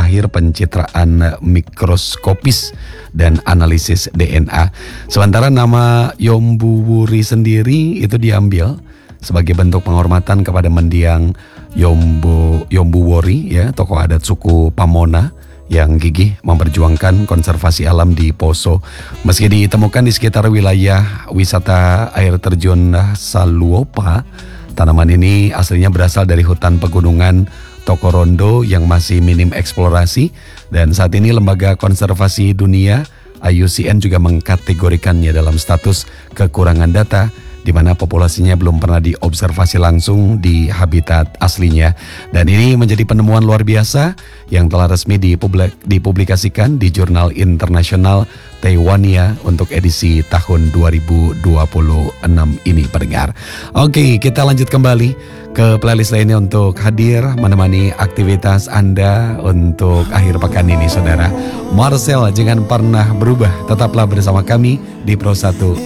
terakhir pencitraan mikroskopis dan analisis DNA. Sementara nama Yombuwuri sendiri itu diambil sebagai bentuk penghormatan kepada mendiang Yombuwuri, ya, tokoh adat suku Pamona yang gigih memperjuangkan konservasi alam di Poso. Meski ditemukan di sekitar wilayah wisata air terjun Saluopa, tanaman ini aslinya berasal dari hutan pegunungan Tokorondo yang masih minim eksplorasi, dan saat ini Lembaga Konservasi Dunia IUCN juga mengkategorikannya dalam status kekurangan data, di mana populasinya belum pernah diobservasi langsung di habitat aslinya. Dan ini menjadi penemuan luar biasa yang telah resmi dipublikasikan di jurnal internasional Taiwania untuk edisi tahun 2026 ini, pendengar. Oke, kita lanjut kembali ke playlist lainnya untuk hadir menemani aktivitas Anda untuk akhir pekan ini, saudara. Marcel, jangan pernah berubah, tetaplah bersama kami di Pro 1